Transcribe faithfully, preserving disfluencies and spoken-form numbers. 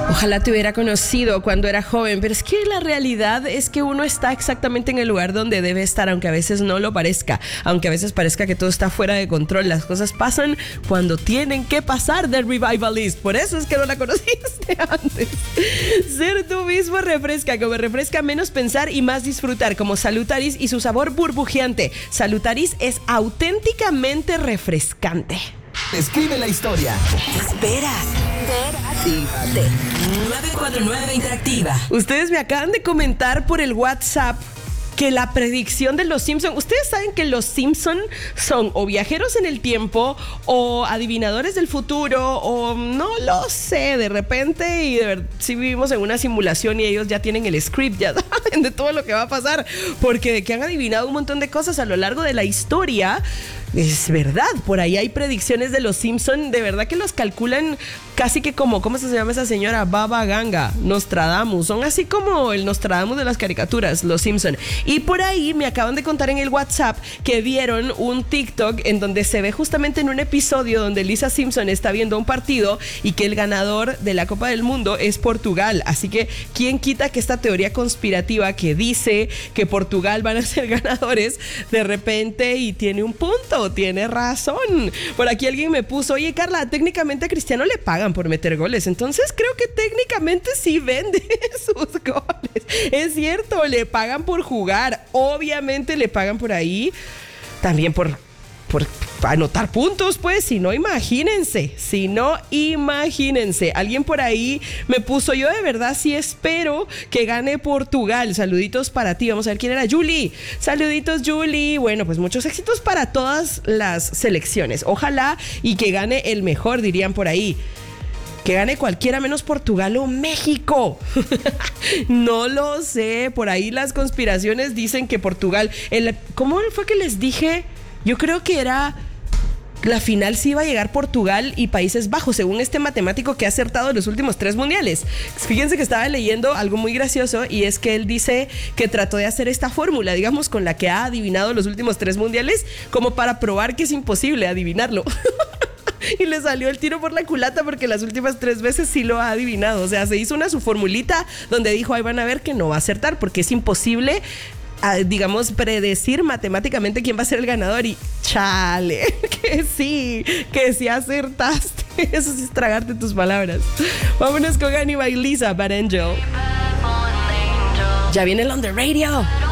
Ojalá te hubiera conocido cuando era joven, pero es que la realidad es que uno está exactamente en el lugar donde debe estar, aunque a veces no lo parezca, aunque a veces parezca que todo está fuera de control. Las cosas pasan cuando tienen que pasar de Revivalist. Por eso es que no la conociste antes. Ser tú mismo refresca, como refresca menos pensar y más disfrutar, como Salutaris y su sabor burbujeante. Salutaris es auténticamente refrescante. Escribe la historia. Espera. Espérate. nueve cuatro nueve Interactiva. Ustedes me acaban de comentar por el WhatsApp que la predicción de los Simpson, ustedes saben que los Simpson son o viajeros en el tiempo o adivinadores del futuro o no lo sé, de repente, y de ver si vivimos en una simulación y ellos ya tienen el script, ya saben de todo lo que va a pasar, porque de que han adivinado un montón de cosas a lo largo de la historia. Es verdad, por ahí hay predicciones de los Simpson, de verdad que los calculan casi que como, ¿cómo se llama esa señora? Baba Ganga, Nostradamus, son así como el Nostradamus de las caricaturas, los Simpson. Y por ahí me acaban de contar en el WhatsApp que vieron un TikTok en donde se ve justamente en un episodio donde Lisa Simpson está viendo un partido y que el ganador de la Copa del Mundo es Portugal. Así que, ¿quién quita que esta teoría conspirativa que dice que Portugal van a ser ganadores de repente y tiene un punto? Tiene razón. Por aquí alguien me puso, oye Carla, técnicamente a Cristiano le pagan por meter goles, entonces creo que técnicamente sí vende sus goles. Es cierto, le pagan por jugar, obviamente le pagan por ahí también por, por anotar puntos, pues, si no, imagínense, si no, imagínense. Alguien por ahí me puso, yo de verdad sí espero que gane Portugal. Saluditos para ti. Vamos a ver quién era. Julie. Saluditos, Julie. Bueno, pues muchos éxitos para todas las selecciones. Ojalá y que gane el mejor, dirían por ahí. Que gane cualquiera menos Portugal o México. No lo sé. Por ahí las conspiraciones dicen que Portugal... El, ¿Cómo fue que les dije? Yo creo que era... La final sí iba a llegar Portugal y Países Bajos, según este matemático que ha acertado en los últimos tres mundiales. Fíjense que estaba leyendo algo muy gracioso y es que él dice que trató de hacer esta fórmula, digamos, con la que ha adivinado los últimos tres mundiales, como para probar que es imposible adivinarlo. Y le salió el tiro por la culata porque las últimas tres veces sí lo ha adivinado. O sea, se hizo una su formulita donde dijo, ahí van a ver que no va a acertar porque es imposible, a, digamos, predecir matemáticamente quién va a ser el ganador. Y chale, que sí, que sí acertaste. Eso sí es tragarte tus palabras. Vámonos con Annie by Lisa, Bad Angel. Ya viene el On The Radio.